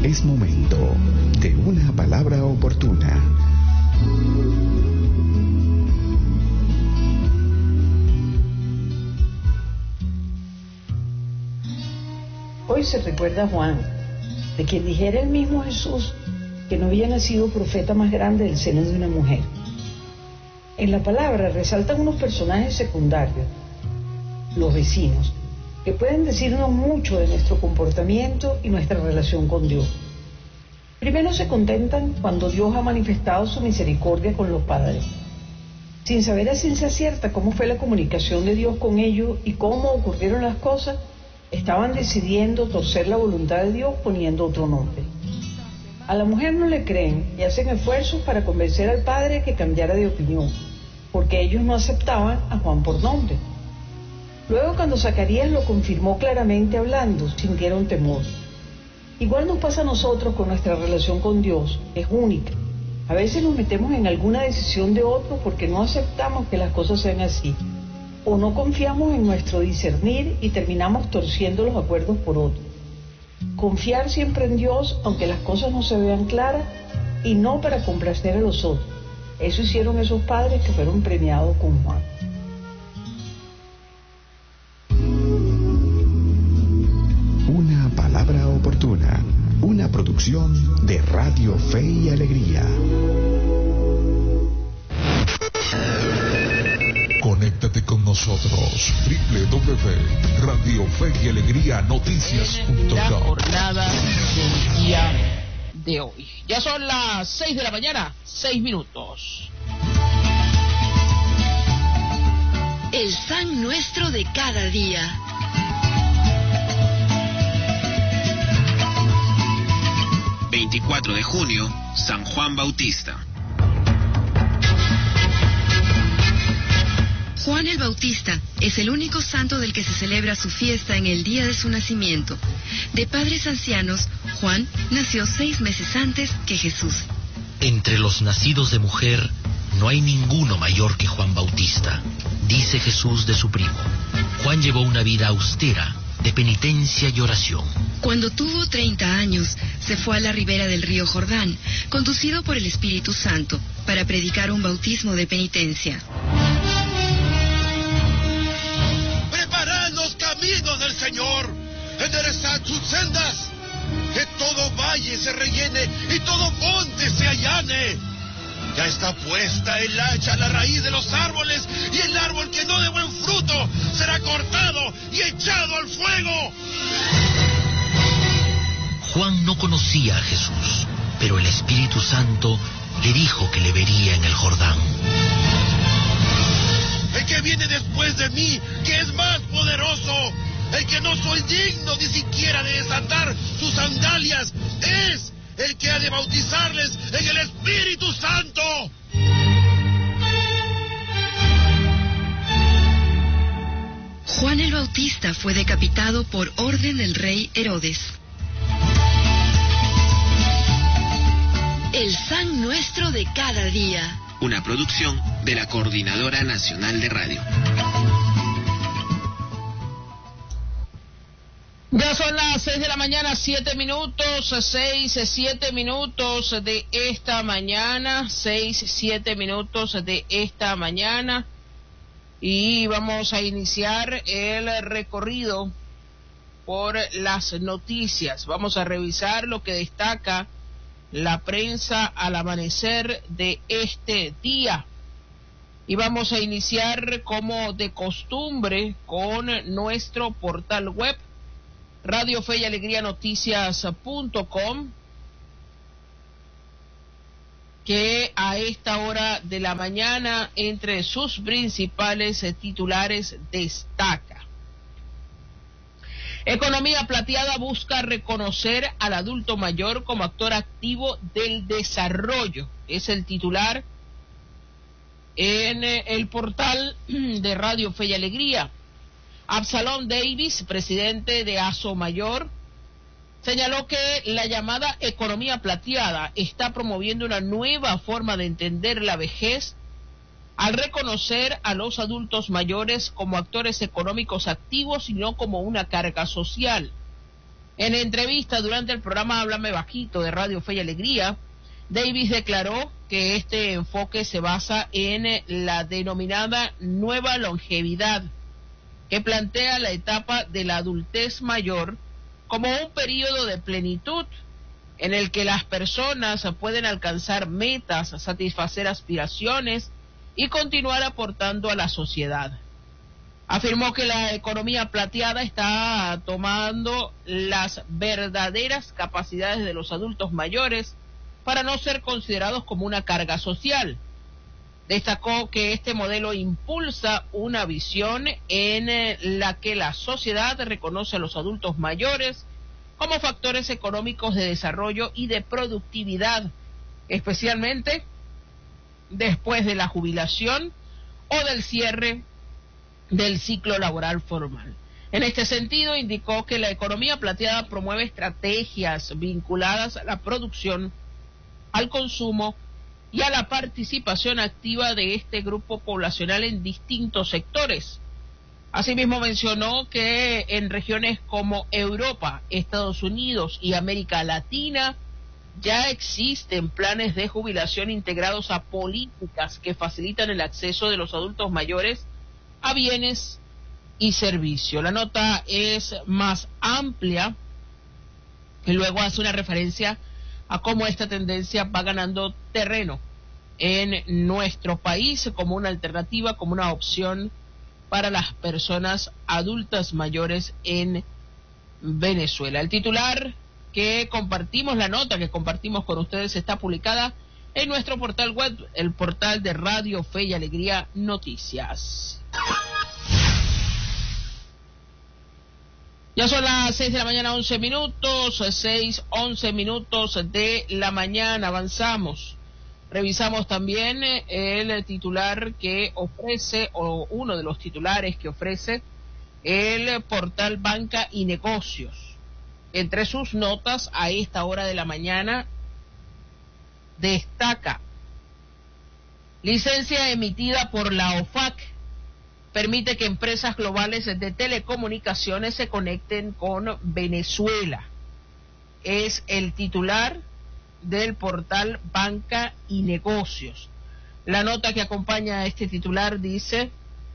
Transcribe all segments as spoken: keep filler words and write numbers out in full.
Es momento de una palabra oportuna. Hoy se recuerda a Juan, de quien dijera el mismo Jesús que no había nacido profeta más grande del seno de una mujer. En la palabra resaltan unos personajes secundarios, los vecinos, que pueden decirnos mucho de nuestro comportamiento y nuestra relación con Dios. Primero se contentan cuando Dios ha manifestado su misericordia con los padres. Sin saber a ciencia cierta cómo fue la comunicación de Dios con ellos y cómo ocurrieron las cosas, estaban decidiendo torcer la voluntad de Dios poniendo otro nombre. A la mujer no le creen y hacen esfuerzos para convencer al padre que cambiara de opinión, porque ellos no aceptaban a Juan por nombre. Luego, cuando Zacarías lo confirmó claramente hablando, sintieron temor. Igual nos pasa a nosotros con nuestra relación con Dios, es única. A veces nos metemos en alguna decisión de otro porque no aceptamos que las cosas sean así, o no confiamos en nuestro discernir y terminamos torciendo los acuerdos por otro. Confiar siempre en Dios, aunque las cosas no se vean claras, y no para complacer a los otros. Eso hicieron esos padres que fueron premiados con Juan. Una palabra oportuna, una producción de Radio Fe y Alegría. Conéctate con nosotros, doble u doble u doble u punto radio fe y alegría noticias punto com. La jornada del día de hoy. Ya son las seis de la mañana, seis minutos. El San Nuestro de cada día. veinticuatro de junio, San Juan Bautista. Juan el Bautista es el único santo del que se celebra su fiesta en el día de su nacimiento. De padres ancianos, Juan nació seis meses antes que Jesús. Entre los nacidos de mujer, no hay ninguno mayor que Juan Bautista, dice Jesús de su primo. Juan llevó una vida austera, de penitencia y oración. Cuando tuvo treinta años, se fue a la ribera del río Jordán, conducido por el Espíritu Santo, para predicar un bautismo de penitencia. Preparad los caminos del Señor, enderezad sus sendas, que todo valle se rellene y todo monte se allane. Ya está puesta el hacha a la raíz de los árboles, y el árbol que no dé buen fruto será cortado y echado al fuego. Juan no conocía a Jesús, pero el Espíritu Santo le dijo que le vería en el Jordán. El que viene después de mí, que es más poderoso, el que no soy digno ni siquiera de desatar sus sandalias, es el que ha de bautizarles en el Espíritu Santo. Juan el Bautista fue decapitado por orden del rey Herodes. El San Nuestro de cada día. Una producción de la Coordinadora Nacional de Radio. Ya son las seis de la mañana, siete minutos, seis, siete minutos de esta mañana, seis, siete minutos de esta mañana, y vamos a iniciar el recorrido por las noticias. Vamos a revisar lo que destaca la prensa al amanecer de este día. Y vamos a iniciar como de costumbre con nuestro portal web, Radio Fe y Alegría Noticias punto com, que a esta hora de la mañana, entre sus principales titulares, destaca: Economía Plateada busca reconocer al adulto mayor como actor activo del desarrollo. Es el titular en el portal de Radio Fe y Alegría. Absalom Davis, presidente de Asomayor, señaló que la llamada economía plateada está promoviendo una nueva forma de entender la vejez al reconocer a los adultos mayores como actores económicos activos y no como una carga social. En entrevista durante el programa Háblame Bajito de Radio Fe y Alegría, Davis declaró que este enfoque se basa en la denominada nueva longevidad, que plantea la etapa de la adultez mayor como un periodo de plenitud en el que las personas pueden alcanzar metas, satisfacer aspiraciones y continuar aportando a la sociedad. Afirmó que la economía plateada está tomando las verdaderas capacidades de los adultos mayores para no ser considerados como una carga social. Destacó que este modelo impulsa una visión en la que la sociedad reconoce a los adultos mayores como factores económicos de desarrollo y de productividad, especialmente después de la jubilación o del cierre del ciclo laboral formal. En este sentido, indicó que la economía plateada promueve estrategias vinculadas a la producción, al consumo y a la participación activa de este grupo poblacional en distintos sectores. Asimismo, mencionó que en regiones como Europa, Estados Unidos y América Latina ya existen planes de jubilación integrados a políticas que facilitan el acceso de los adultos mayores a bienes y servicios. La nota es más amplia y luego hace una referencia a cómo esta tendencia va ganando terreno en nuestro país como una alternativa, como una opción para las personas adultas mayores en Venezuela. El titular que compartimos, la nota que compartimos con ustedes, está publicada en nuestro portal web, el portal de Radio Fe y Alegría Noticias. Ya son las seis de la mañana, once minutos, seis, once minutos de la mañana. Avanzamos. Revisamos también el titular que ofrece, o uno de los titulares que ofrece el portal Banca y Negocios. Entre sus notas a esta hora de la mañana destaca: licencia emitida por la O F A C permite que empresas globales de telecomunicaciones se conecten con Venezuela. Es el titular del portal Banca y Negocios. La nota que acompaña a este titular dice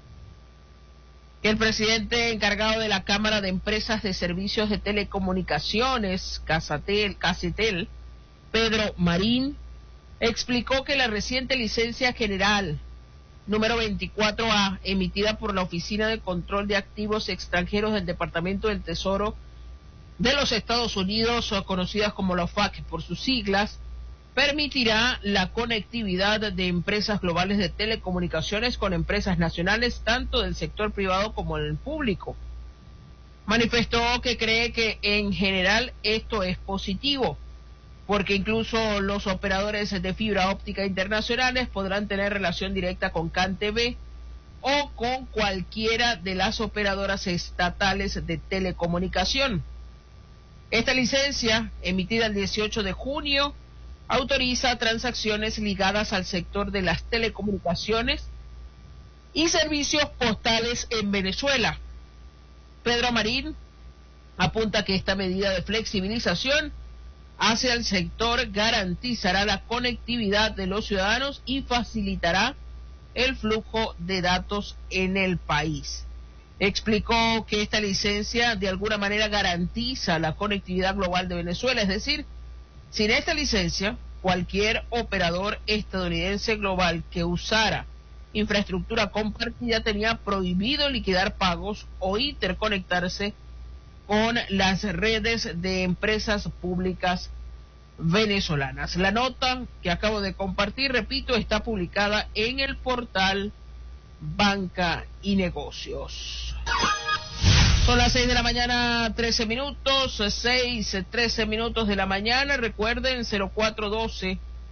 que el presidente encargado de la Cámara de Empresas de Servicios de Telecomunicaciones, Casatel, Casetel, Pedro Marín, explicó que la reciente licencia general número veinticuatro A, emitida por la Oficina de Control de Activos Extranjeros del Departamento del Tesoro de los Estados Unidos, o conocidas como la O F A C por sus siglas, permitirá la conectividad de empresas globales de telecomunicaciones con empresas nacionales, tanto del sector privado como del público. Manifestó que cree que en general esto es positivo, porque incluso los operadores de fibra óptica internacionales podrán tener relación directa con CanTV o con cualquiera de las operadoras estatales de telecomunicación. Esta licencia, emitida el dieciocho de junio, autoriza transacciones ligadas al sector de las telecomunicaciones y servicios postales en Venezuela. Pedro Marín apunta que esta medida de flexibilización hacia el sector garantizará la conectividad de los ciudadanos y facilitará el flujo de datos en el país. Explicó que esta licencia de alguna manera garantiza la conectividad global de Venezuela, es decir, sin esta licencia, cualquier operador estadounidense global que usara infraestructura compartida tenía prohibido liquidar pagos o interconectarse con las redes de empresas públicas venezolanas. La nota que acabo de compartir, repito, está publicada en el portal Banca y Negocios. Son las seis de la mañana, trece minutos, seis, trece minutos de la mañana. Recuerden, cero cuatro uno dos,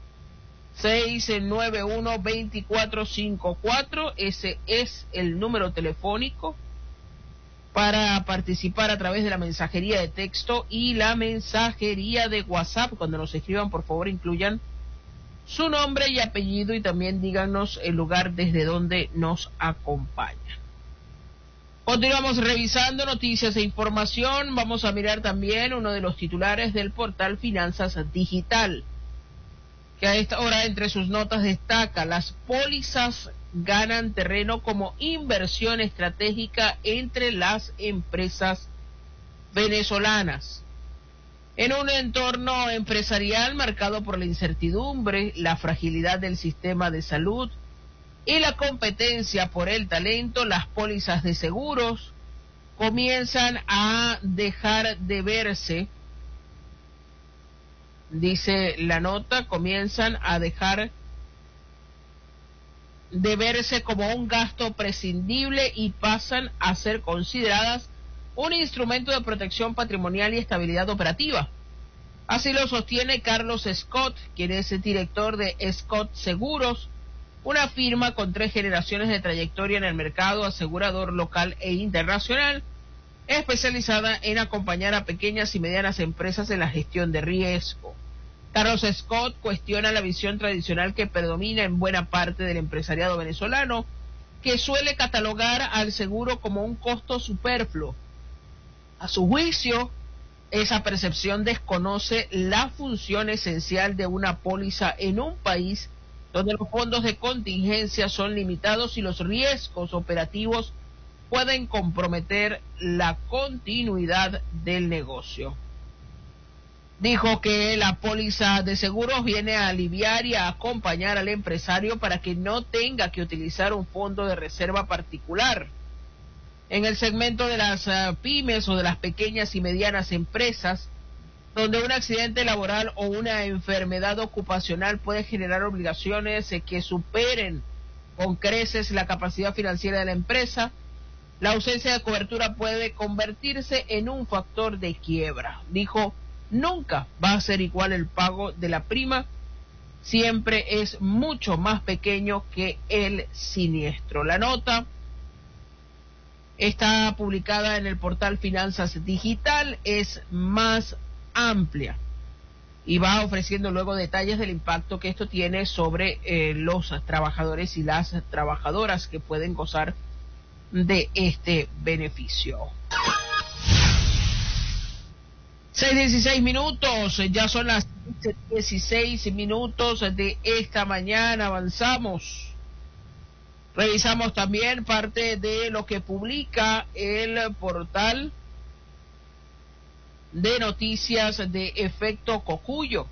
seis nueve uno, dos cuatro cinco cuatro, ese es el número telefónico para participar a través de la mensajería de texto y la mensajería de WhatsApp. Cuando nos escriban, por favor, incluyan su nombre y apellido y también díganos el lugar desde donde nos acompañan. Continuamos revisando noticias e información. Vamos a mirar también uno de los titulares del portal Finanzas Digital, que a esta hora entre sus notas destaca: las pólizas ganan terreno como inversión estratégica entre las empresas venezolanas. En un entorno empresarial marcado por la incertidumbre, la fragilidad del sistema de salud y la competencia por el talento, las pólizas de seguros comienzan a dejar de verse, dice la nota, comienzan a dejar de verse como un gasto prescindible y pasan a ser consideradas un instrumento de protección patrimonial y estabilidad operativa. Así lo sostiene Carlos Scott, quien es el director de Scott Seguros, una firma con tres generaciones de trayectoria en el mercado asegurador local e internacional, especializada en acompañar a pequeñas y medianas empresas en la gestión de riesgo. Carlos Scott cuestiona la visión tradicional que predomina en buena parte del empresariado venezolano, que suele catalogar al seguro como un costo superfluo. A su juicio, esa percepción desconoce la función esencial de una póliza en un país donde los fondos de contingencia son limitados y los riesgos operativos pueden comprometer la continuidad del negocio. Dijo que la póliza de seguros viene a aliviar y a acompañar al empresario para que no tenga que utilizar un fondo de reserva particular. En el segmento de las uh, pymes o de las pequeñas y medianas empresas, donde un accidente laboral o una enfermedad ocupacional puede generar obligaciones eh, que superen con creces la capacidad financiera de la empresa, la ausencia de cobertura puede convertirse en un factor de quiebra. Dijo, nunca va a ser igual el pago de la prima, siempre es mucho más pequeño que el siniestro. La nota está publicada en el portal Finanzas Digital, es más amplia y va ofreciendo luego detalles del impacto que esto tiene sobre eh, los trabajadores y las trabajadoras que pueden gozar de este beneficio. seis dieciséis minutos, ya son las dieciséis minutos de esta mañana, avanzamos. Revisamos también parte de lo que publica el portal de noticias de Efecto Cocuyo.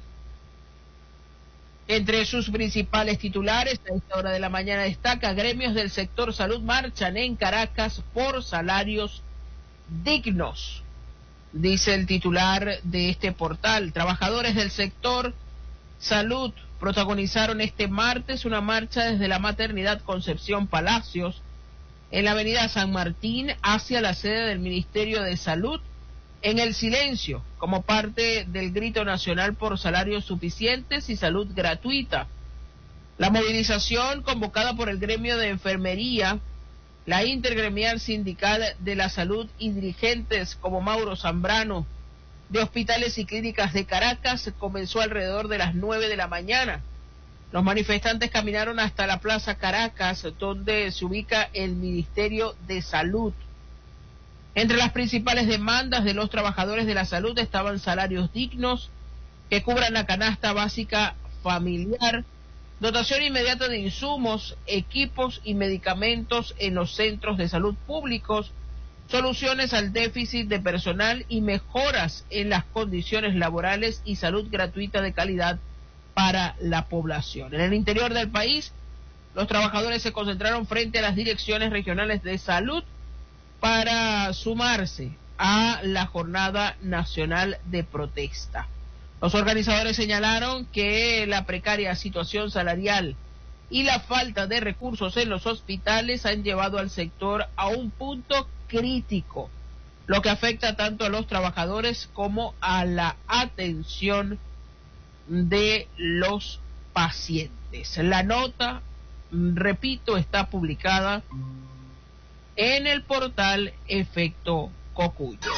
Entre sus principales titulares, a esta hora de la mañana destaca: gremios del sector salud marchan en Caracas por salarios dignos. Dice el titular de este portal, trabajadores del sector salud protagonizaron este martes una marcha desde la maternidad Concepción Palacios en la avenida San Martín hacia la sede del Ministerio de Salud, en el silencio, como parte del grito nacional por salarios suficientes y salud gratuita. La movilización, convocada por el gremio de enfermería, la intergremial sindical de la salud y dirigentes como Mauro Zambrano, de hospitales y clínicas de Caracas, comenzó alrededor de las nueve de la mañana. Los manifestantes caminaron hasta la Plaza Caracas, donde se ubica el Ministerio de Salud. Entre las principales demandas de los trabajadores de la salud estaban salarios dignos que cubran la canasta básica familiar, dotación inmediata de insumos, equipos y medicamentos en los centros de salud públicos, soluciones al déficit de personal y mejoras en las condiciones laborales y salud gratuita de calidad para la población. En el interior del país, los trabajadores se concentraron frente a las direcciones regionales de salud para sumarse a la jornada nacional de protesta. Los organizadores señalaron que la precaria situación salarial y la falta de recursos en los hospitales han llevado al sector a un punto crítico, lo que afecta tanto a los trabajadores como a la atención de los pacientes. La nota, repito, está publicada en el portal Efecto Cocuyo.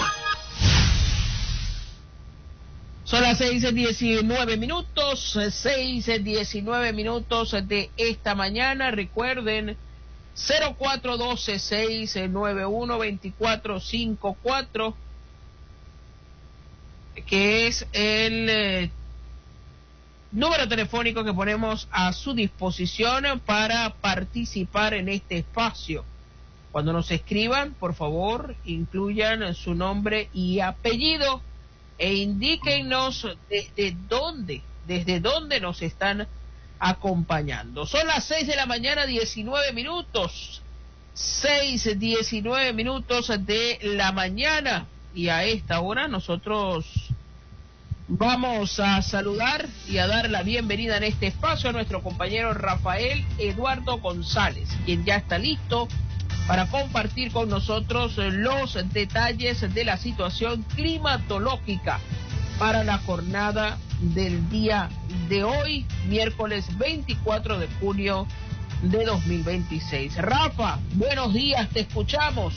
Son las seis diecinueve minutos, seis diecinueve minutos de esta mañana. Recuerden cero cuatro uno dos, seis nueve uno, dos cuatro cinco cuatro, que es el eh, número telefónico que ponemos a su disposición para participar en este espacio. Cuando nos escriban, por favor, incluyan su nombre y apellido e indíquenos desde dónde, desde dónde nos están acompañando. Son las seis de la mañana, diecinueve minutos, seis, diecinueve minutos de la mañana, y a esta hora nosotros vamos a saludar y a dar la bienvenida en este espacio a nuestro compañero Rafael Eduardo González, quien ya está listo para compartir con nosotros los detalles de la situación climatológica para la jornada del día de hoy, miércoles veinticuatro de junio de dos mil veintiséis. Rafa, buenos días, te escuchamos.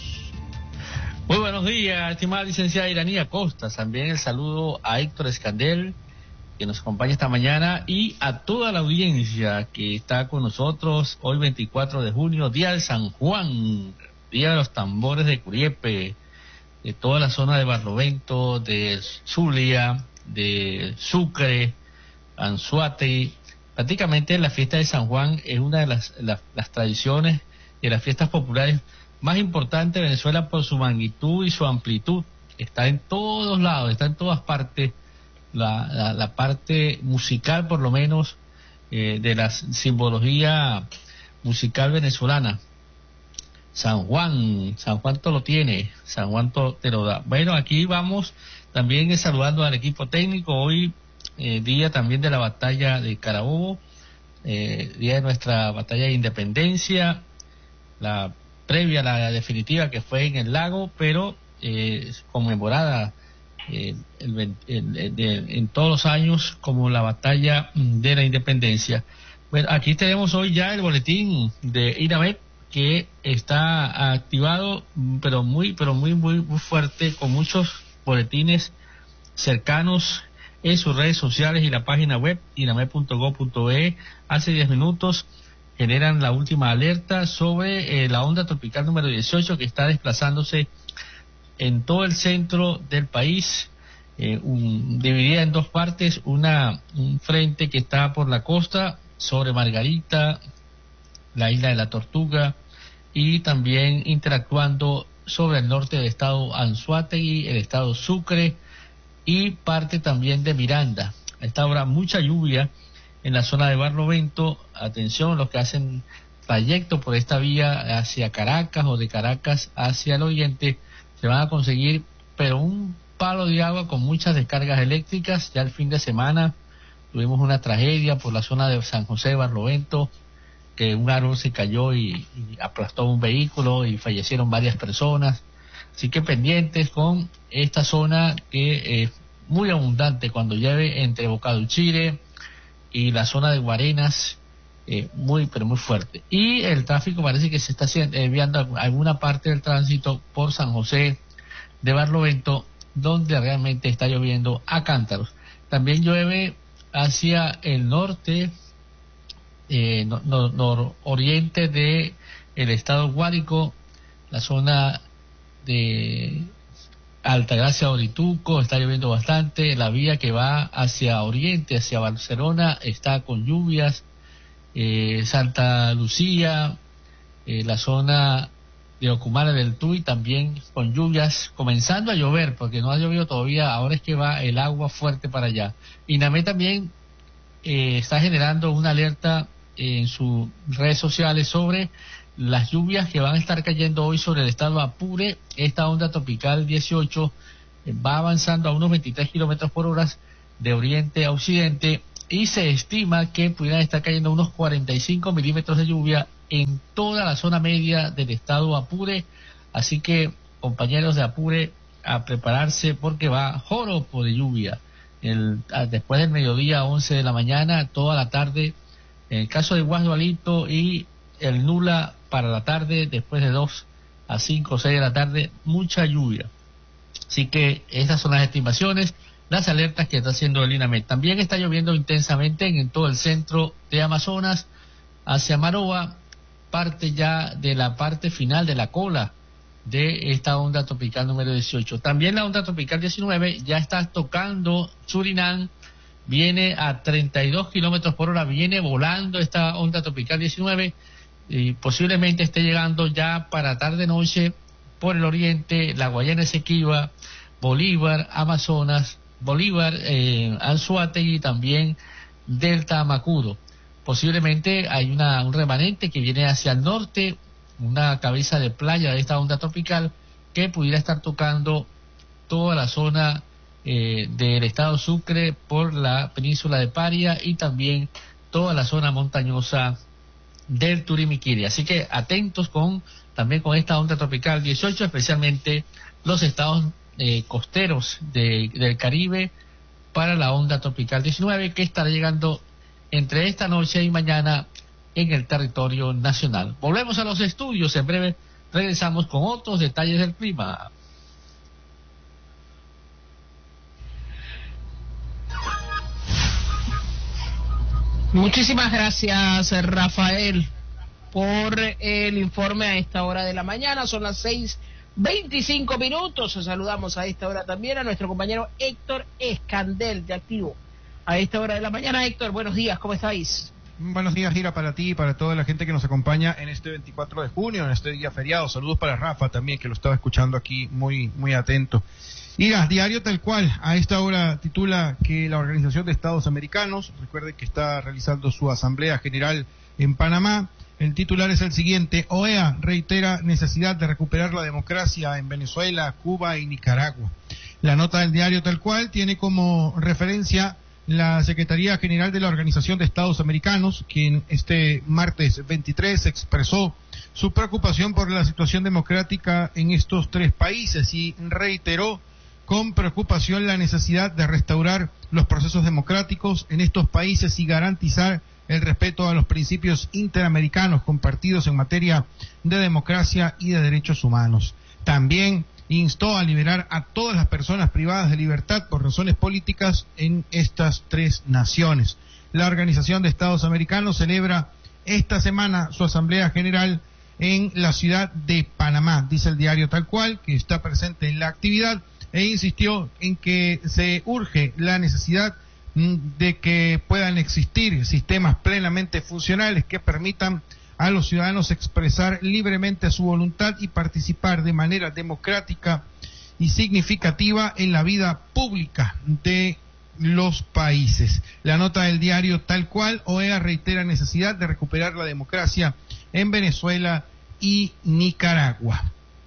Muy buenos días, estimada licenciada Iranía Costa. También el saludo a Héctor Escandel, que nos acompaña esta mañana, y a toda la audiencia que está con nosotros hoy veinticuatro de junio, día de San Juan, día de los tambores de Curiepe, de toda la zona de Barlovento, de Zulia, de Sucre, Anzoátegui. Prácticamente la fiesta de San Juan es una de las, las, las tradiciones de las fiestas populares más importantes de Venezuela por su magnitud y su amplitud. Está en todos lados, está en todas partes. La, la, la parte musical, por lo menos, eh, de la simbología musical venezolana. San Juan, San Juan todo lo tiene, San Juan todo te lo da. Bueno, aquí vamos también saludando al equipo técnico. Hoy, eh, día también de la batalla de Carabobo, eh, día de nuestra batalla de independencia, la previa a la definitiva que fue en el lago, pero eh, conmemorada Eh, el, el, el, el, en todos los años como la batalla de la independencia. Bueno, aquí tenemos hoy ya el boletín de INAMED, que está activado, pero muy, pero muy, muy, muy fuerte, con muchos boletines cercanos en sus redes sociales y la página web inamed punto gob punto be. Hace diez minutos generan la última alerta sobre eh, la onda tropical número dieciocho, que está desplazándose en todo el centro del país, eh, un, dividida en dos partes, una un frente que está por la costa sobre Margarita, la isla de la Tortuga, y también interactuando sobre el norte del estado Anzoátegui, el estado Sucre y parte también de Miranda. A esta hora mucha lluvia en la zona de Barlovento. Atención los que hacen trayecto por esta vía hacia Caracas o de Caracas hacia el oriente, se van a conseguir, pero un palo de agua con muchas descargas eléctricas. Ya el fin de semana tuvimos una tragedia por la zona de San José de Barlovento, que un árbol se cayó y, y aplastó un vehículo y fallecieron varias personas. Así que pendientes con esta zona, que es muy abundante cuando llueve entre Bocaduchire y la zona de Guarenas, eh, muy pero muy fuerte. Y el tráfico parece que se está enviando alguna parte del tránsito por San José de Barlovento, donde realmente está lloviendo a cántaros. También llueve hacia el norte, eh, no, no, nororiente de el estado Guárico, la zona de Altagracia, Orituco, está lloviendo bastante. La vía que va hacia oriente, hacia Barcelona, está con lluvias. Eh, Santa Lucía, eh, la zona de Ocumare del Tuy también con lluvias, comenzando a llover, porque no ha llovido todavía, ahora es que va el agua fuerte para allá. INAMED también eh, está generando una alerta en sus redes sociales sobre las lluvias que van a estar cayendo hoy sobre el estado Apure. Esta onda tropical dieciocho eh, va avanzando a unos veintitrés kilómetros por hora de oriente a occidente, y se estima que pudieran estar cayendo unos cuarenta y cinco milímetros de lluvia en toda la zona media del estado Apure. Así que, compañeros de Apure, a prepararse porque va joropo de lluvia. El, a, después del mediodía, once de la mañana, toda la tarde, en el caso de Guasdualito, y el Nula para la tarde, después de dos a cinco o seis de la tarde, mucha lluvia. Así que esas son las estimaciones, las alertas que está haciendo el INAMED. También está lloviendo intensamente en, en todo el centro de Amazonas, hacia Maroa, parte ya de la parte final de la cola de esta onda tropical número dieciocho. También la onda tropical diecinueve ya está tocando Surinam, viene a treinta y dos kilómetros por hora, viene volando esta onda tropical diecinueve y posiblemente esté llegando ya para tarde-noche por el oriente, la Guayana Esequiba, Bolívar, Amazonas, Bolívar, eh, Anzoátegui y también Delta Macudo. Posiblemente hay una, un remanente que viene hacia el norte, una cabeza de playa de esta onda tropical que pudiera estar tocando toda la zona eh, del estado Sucre por la península de Paria y también toda la zona montañosa del Turimiquiri. Así que atentos con también con esta onda tropical dieciocho, especialmente los estados eh, costeros de, del Caribe para la onda tropical diecinueve que estará llegando entre esta noche y mañana en el territorio nacional. Volvemos a los estudios, en breve regresamos con otros detalles del clima. Muchísimas gracias, Rafael, por el informe a esta hora de la mañana. Son las seis veinticinco minutos. Saludamos a esta hora también a nuestro compañero Héctor Escandel de Activo. A esta hora de la mañana, Héctor, buenos días, ¿cómo estáis? Buenos días, Gira, para ti y para toda la gente que nos acompaña en este veinticuatro de junio, en este día feriado. Saludos para Rafa también, que lo estaba escuchando aquí muy, muy atento. Gira, diario tal cual, a esta hora titula que la Organización de Estados Americanos, recuerde que está realizando su Asamblea General en Panamá. El titular es el siguiente: O E A reitera necesidad de recuperar la democracia en Venezuela, Cuba y Nicaragua. La nota del diario tal cual tiene como referencia la Secretaría General de la Organización de Estados Americanos, quien este martes veintitrés expresó su preocupación por la situación democrática en estos tres países y reiteró con preocupación la necesidad de restaurar los procesos democráticos en estos países y garantizar el respeto a los principios interamericanos compartidos en materia de democracia y de derechos humanos. También instó a liberar a todas las personas privadas de libertad por razones políticas en estas tres naciones. La Organización de Estados Americanos celebra esta semana su Asamblea General en la ciudad de Panamá, dice el diario tal cual, que está presente en la actividad, e insistió en que se urge la necesidad de que puedan existir sistemas plenamente funcionales que permitan a los ciudadanos expresar libremente su voluntad y participar de manera democrática y significativa en la vida pública de los países. La nota del diario tal cual, O E A reitera necesidad de recuperar la democracia en Venezuela y Nicaragua.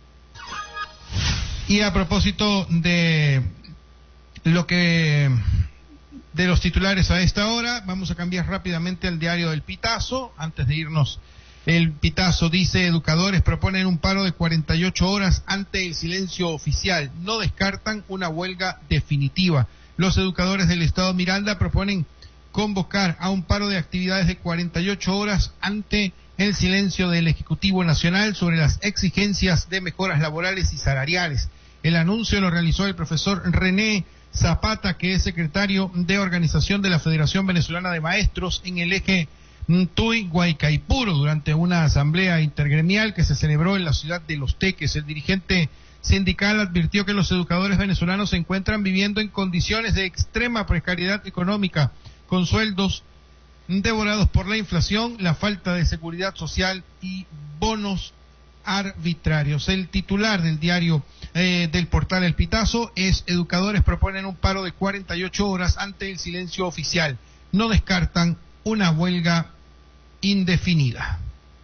Y a propósito de lo que de los titulares a esta hora, vamos a cambiar rápidamente al diario del Pitazo, antes de irnos. El Pitazo dice: educadores proponen un paro de cuarenta y ocho horas ante el silencio oficial. No descartan una huelga definitiva. Los educadores del Estado Miranda proponen convocar a un paro de actividades de cuarenta y ocho horas ante el silencio del Ejecutivo Nacional sobre las exigencias de mejoras laborales y salariales. El anuncio lo realizó el profesor René Zapata, que es secretario de organización de la Federación Venezolana de Maestros en el eje Tuy Guaycaipuro, durante una asamblea intergremial que se celebró en la ciudad de Los Teques. El dirigente sindical advirtió que los educadores venezolanos se encuentran viviendo en condiciones de extrema precariedad económica, con sueldos devorados por la inflación, la falta de seguridad social y bonos arbitrarios. El titular del diario eh, del portal El Pitazo es: educadores proponen un paro de cuarenta y ocho horas ante el silencio oficial. No descartan una huelga indefinida.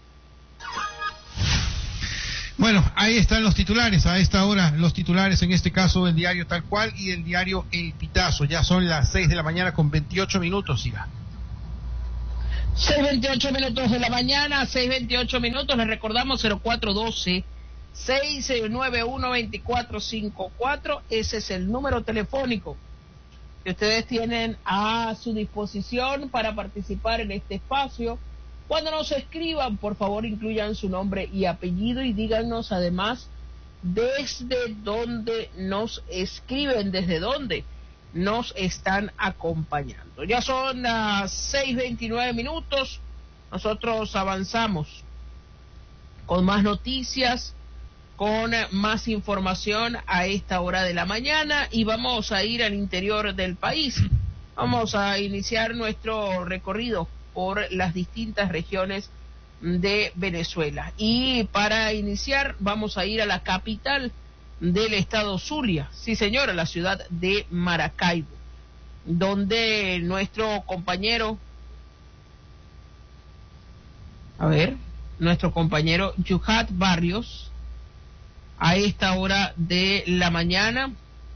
Bueno, ahí están los titulares, a esta hora los titulares en este caso del diario tal cual y del diario El Pitazo. Ya son las seis de la mañana con veintiocho minutos, Ira. seis veintiocho minutos de la mañana, seis veintiocho minutos, les recordamos cero cuatro uno dos, seis nueve uno, dos cuatro cinco cuatro, ese es el número telefónico que ustedes tienen a su disposición para participar en este espacio. Cuando nos escriban, por favor, incluyan su nombre y apellido y díganos además desde dónde nos escriben, desde dónde nos están acompañando. Ya son las seis veintinueve minutos, nosotros avanzamos con más noticias, con más información a esta hora de la mañana, y vamos a ir al interior del país. Vamos a iniciar nuestro recorrido por las distintas regiones de Venezuela. Y para iniciar vamos a ir a la capital del estado Zulia, sí señora, la ciudad de Maracaibo, donde nuestro compañero, a ver, nuestro compañero Yuhat Barrios, a esta hora de la mañana,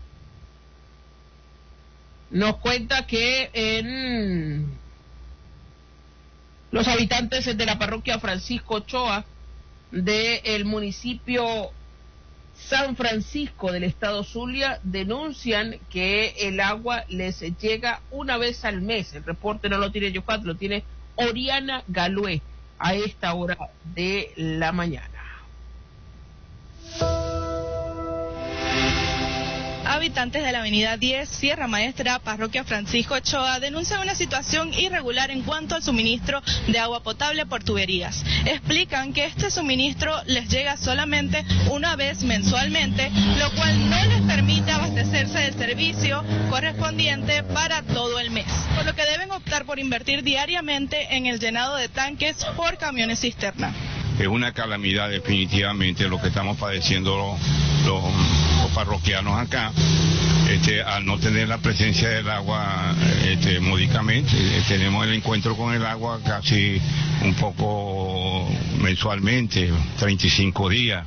nos cuenta que en los habitantes de la parroquia Francisco Ochoa del municipio San Francisco del estado Zulia denuncian que el agua les llega una vez al mes. El reporte no lo tiene Yuhat, lo tiene Oriana Galué a esta hora de la mañana. Habitantes de la avenida diez, Sierra Maestra, parroquia Francisco Ochoa, denuncian una situación irregular en cuanto al suministro de agua potable por tuberías. Explican que este suministro les llega solamente una vez mensualmente, lo cual no les permite abastecerse del servicio correspondiente para todo el mes, por lo que deben optar por invertir diariamente en el llenado de tanques por camiones cisterna. Es una calamidad definitivamente lo que estamos padeciendo los, los, los parroquianos acá, este, al no tener la presencia del agua este, módicamente. Eh, tenemos el encuentro con el agua casi un poco mensualmente, treinta y cinco días.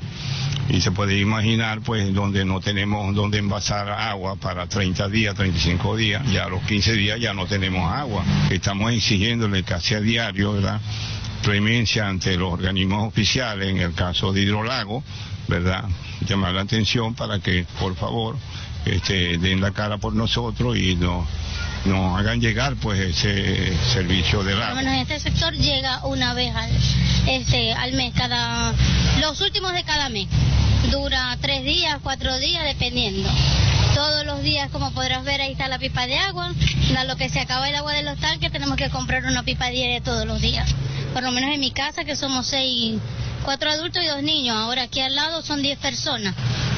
Y se puede imaginar, pues, donde no tenemos donde envasar agua para treinta días, treinta y cinco días, ya a los quince días ya no tenemos agua. Estamos exigiéndole casi a diario, ¿verdad?, clemencia ante los organismos oficiales, en el caso de Hidrolago, ¿verdad?, llamar la atención para que, por favor, este, den la cara por nosotros y nos, nos hagan llegar, pues, ese servicio del agua. Bueno, este sector llega una vez al, este, al mes, cada, los últimos de cada mes. Dura tres días, cuatro días, dependiendo. Todos los días, como podrás ver, ahí está la pipa de agua. A lo que se acaba el agua de los tanques, tenemos que comprar una pipa diaria todos los días. Por lo menos en mi casa, que somos seis, cuatro adultos y dos niños. Ahora aquí al lado son diez personas.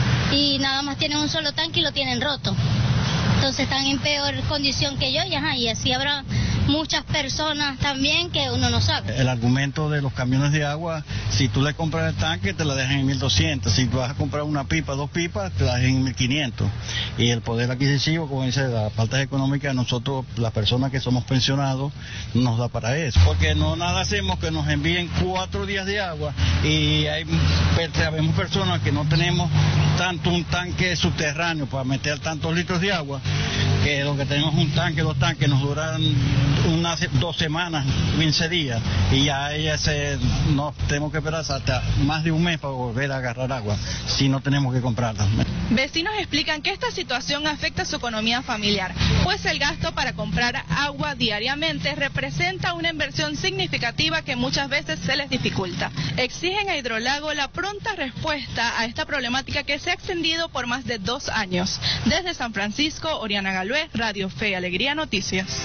Y nada más tienen un solo tanque y lo tienen roto. Entonces están en peor condición que yo y, ajá, y así habrá muchas personas también que uno no sabe. El argumento de los camiones de agua, si tú le compras el tanque te la dejan en mil doscientos, si tú vas a comprar una pipa, dos pipas, te la dejan en mil quinientos. Y el poder adquisitivo, como dice, la falta económica, nosotros, las personas que somos pensionados, nos da para eso. Porque no nada hacemos que nos envíen cuatro días de agua y hay sabemos personas que no tenemos tanto un tanque subterráneo para meter tantos litros de agua, que lo que tenemos un tanque, dos tanques, nos duran unas dos semanas, quince días, y ya ella se, no tenemos que esperar hasta más de un mes para volver a agarrar agua, si no tenemos que comprarla. Vecinos explican que esta situación afecta su economía familiar, pues el gasto para comprar agua diariamente representa una inversión significativa que muchas veces se les dificulta. Exigen a Hidrolago la pronta respuesta a esta problemática que se ha extendido por más de dos años. Desde San Francisco, Oriana Galué, Radio Fe y Alegría Noticias.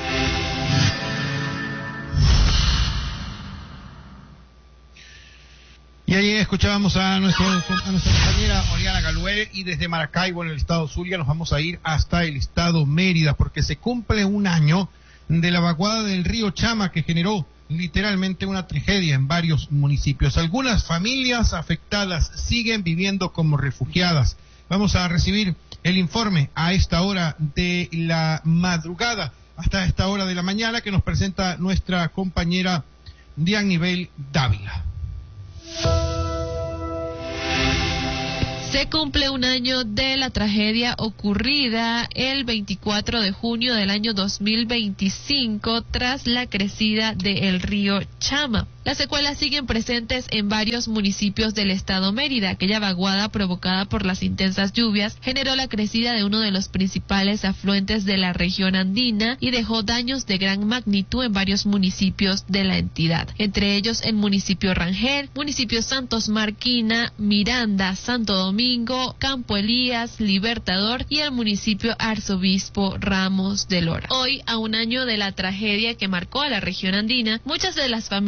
Y ahí escuchábamos a, nuestro, a nuestra compañera Oriana Galué, y desde Maracaibo, en el estado Zulia, nos vamos a ir hasta el estado Mérida, porque se cumple un año de la vaguada del río Chama, que generó literalmente una tragedia en varios municipios. Algunas familias afectadas siguen viviendo como refugiadas. Vamos a recibir el informe a esta hora de la madrugada, hasta esta hora de la mañana, que nos presenta nuestra compañera Dianibel Dávila. Se cumple un año de la tragedia ocurrida el veinticuatro de junio del año dos mil veinticinco tras la crecida del río Chama. Las secuelas siguen presentes en varios municipios del estado Mérida. Aquella vaguada provocada por las intensas lluvias generó la crecida de uno de los principales afluentes de la región andina y dejó daños de gran magnitud en varios municipios de la entidad, entre ellos el municipio Rangel, municipio Santos Marquina, Miranda, Santo Domingo, Campo Elías, Libertador y el municipio Arzobispo Ramos de Lora. Hoy, a un año de la tragedia que marcó a la región andina, muchas de las familias afectadas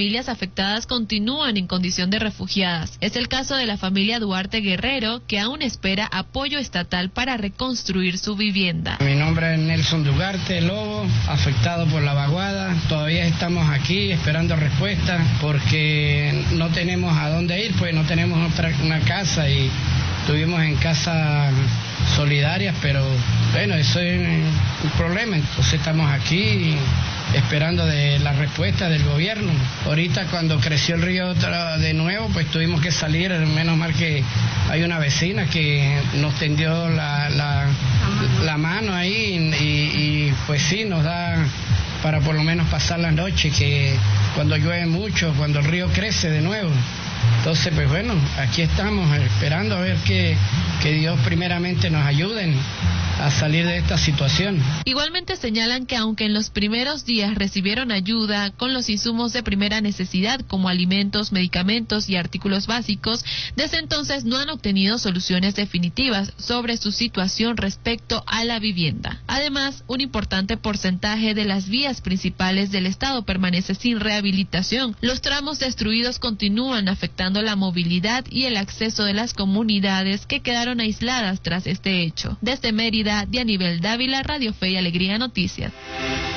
afectadas continúan en condición de refugiadas. Es el caso de la familia Duarte Guerrero, que aún espera apoyo estatal para reconstruir su vivienda. Mi nombre es Nelson Duarte Lobo, afectado por la vaguada. Todavía estamos aquí esperando respuesta porque no tenemos a dónde ir, pues no tenemos otra, una casa, y estuvimos en casas solidarias, pero bueno, eso es un problema. Entonces estamos aquí esperando de la respuesta del gobierno. Ahorita cuando creció el río de nuevo, pues tuvimos que salir, menos mal que hay una vecina que nos tendió la, la, la mano ahí y, y pues sí, nos da para por lo menos pasar la noche, que cuando llueve mucho, cuando el río crece de nuevo. Entonces, pues bueno, aquí estamos esperando a ver que, que Dios primeramente nos ayude a salir de esta situación. Igualmente señalan que aunque en los primeros días recibieron ayuda con los insumos de primera necesidad como alimentos, medicamentos y artículos básicos, desde entonces no han obtenido soluciones definitivas sobre su situación respecto a la vivienda. Además, un importante porcentaje de las vías principales del estado permanece sin rehabilitación. Los tramos destruidos continúan afectando la movilidad y el acceso de las comunidades que quedaron aisladas tras este hecho. Desde Mérida, Dianibel Dávila, Radio Fe y Alegría Noticias.